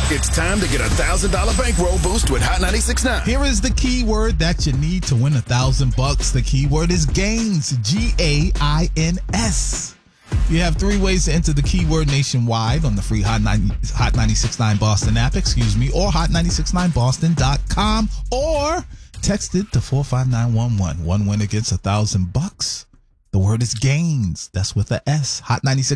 It's time to get a $1,000 bankroll boost with Hot 96.9. Here is the keyword that you need to win $1,000. The keyword is gains. GAINS. You have 3 ways to enter the keyword nationwide on the free Hot 96.9 Boston app, or hot969boston.com, or text it to 45911. One winner gets $1,000. The word is gains. That's with a S. Hot 96.